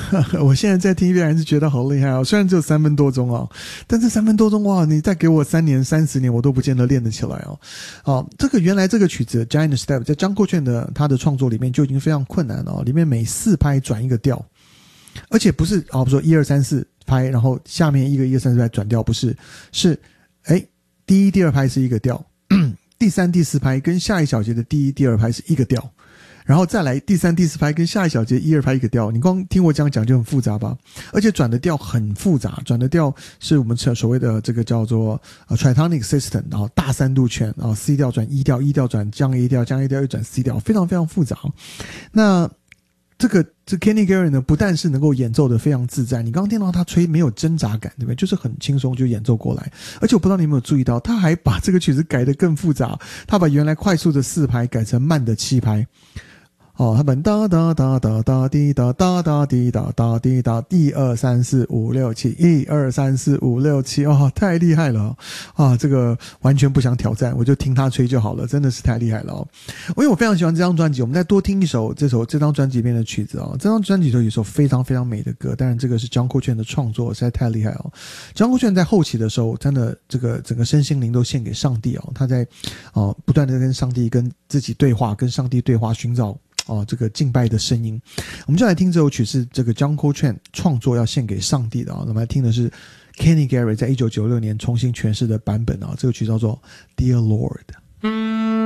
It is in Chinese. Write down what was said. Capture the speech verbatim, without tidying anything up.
我现在在听一遍还是觉得好厉害哦，虽然只有三分多钟哦，但这三分多钟哇，你再给我三年三十年我都不见得练得起来哦。哦，这个原来这个曲子 Giant Step 在张国权的他的创作里面就已经非常困难了哦，里面每四拍转一个调，而且不是啊，比如说一二三四拍，然后下面一个一二三四拍转调，不是，是哎第一第二拍是一个调，第三第四拍跟下一小节的第一第二拍是一个调，然后再来第三第四拍跟下一小节一二拍一个调，你光听我这样讲就很复杂吧，而且转的调很复杂，转的调是我们所谓的这个叫做呃 tritonic system， 然后大三度拳，然后 C 调转 E 调 E 调转降 A 调降 A 调又转 C 调，非常非常复杂。那这个这 Kenny Garrett 呢，不但是能够演奏的非常自在，你刚刚听到他吹没有挣扎感，对不对？就是很轻松就演奏过来。而且我不知道你有没有注意到，他还把这个曲子改得更复杂，他把原来快速的四拍改成慢的七拍。哦，他们哒哒哒哒哒滴哒哒哒滴哒哒滴哒，一二三四五六七，一二三四五六七，哦，太厉害了啊！这个完全不想挑战，我就听他吹就好了，真的是太厉害了哦！因为我非常喜欢这张专辑，我们再多听一首这首这张专辑里面的曲子哦。这张专辑里头有一首非常非常美的歌，当然这个是John Coltrane的创作，实在太厉害哦。John Coltrane在后期的时候，真的这个整个身心灵都献给上帝哦，他在哦不断的跟上帝跟自己对话，跟上帝对话，寻找。哦，这个敬拜的声音，我们就来听这首曲是这个 John Coltrane 创作要献给上帝的啊、哦。那么来听的是 Kenny Garrett 在一九九六年重新诠释的版本啊、哦，这个曲叫做 Dear Lord。